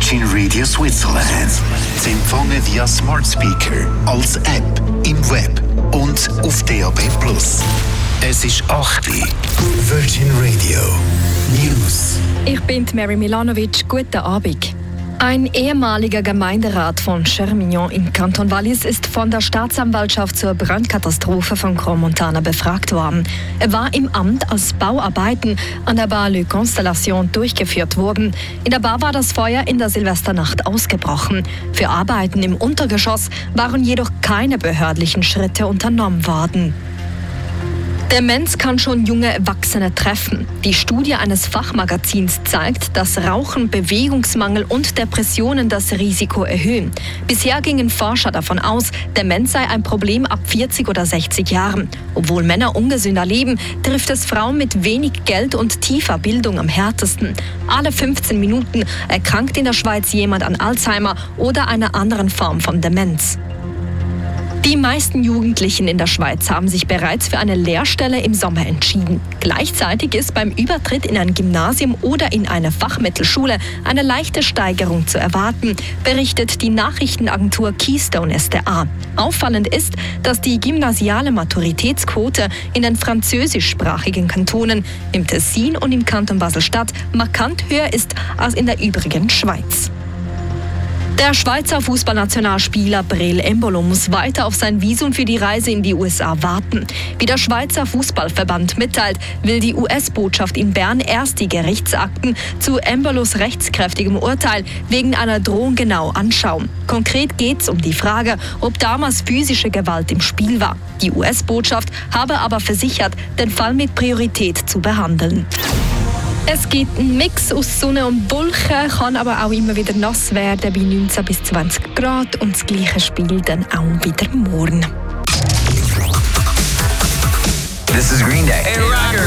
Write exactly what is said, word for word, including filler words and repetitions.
Virgin Radio Switzerland. Sie empfangen via Smart Speaker, als App, im Web und auf D A B plus. Es ist acht Uhr. Virgin Radio News. Ich bin Mary Milanovic. Guten Abend. Ein ehemaliger Gemeinderat von Chermignon im Kanton Wallis ist von der Staatsanwaltschaft zur Brandkatastrophe von Crans-Montana befragt worden. Er war im Amt, als Bauarbeiten an der Bar Le Constellation durchgeführt wurden. In der Bar war das Feuer in der Silvesternacht ausgebrochen. Für Arbeiten im Untergeschoss waren jedoch keine behördlichen Schritte unternommen worden. Demenz kann schon junge Erwachsene treffen. Die Studie eines Fachmagazins zeigt, dass Rauchen, Bewegungsmangel und Depressionen das Risiko erhöhen. Bisher gingen Forscher davon aus, Demenz sei ein Problem ab vierzig oder sechzig Jahren. Obwohl Männer ungesünder leben, trifft es Frauen mit wenig Geld und tiefer Bildung am härtesten. Alle fünfzehn Minuten erkrankt in der Schweiz jemand an Alzheimer oder einer anderen Form von Demenz. Die meisten Jugendlichen in der Schweiz haben sich bereits für eine Lehrstelle im Sommer entschieden. Gleichzeitig ist beim Übertritt in ein Gymnasium oder in eine Fachmittelschule eine leichte Steigerung zu erwarten, berichtet die Nachrichtenagentur Keystone S D A. Auffallend ist, dass die gymnasiale Maturitätsquote in den französischsprachigen Kantonen, im Tessin und im Kanton Basel-Stadt markant höher ist als in der übrigen Schweiz. Der Schweizer Fußballnationalspieler Breel Embolo muss weiter auf sein Visum für die Reise in die U S A warten. Wie der Schweizer Fußballverband mitteilt, will die U S-Botschaft in Bern erst die Gerichtsakten zu Embolos rechtskräftigem Urteil wegen einer Drohung genau anschauen. Konkret geht es um die Frage, ob damals physische Gewalt im Spiel war. Die U S-Botschaft habe aber versichert, den Fall mit Priorität zu behandeln. Es gibt einen Mix aus Sonne und Wolken, kann aber auch immer wieder nass werden bei neunzehn bis zwanzig Grad und das gleiche Spiel dann auch wieder morgen. This is Green Day. Hey,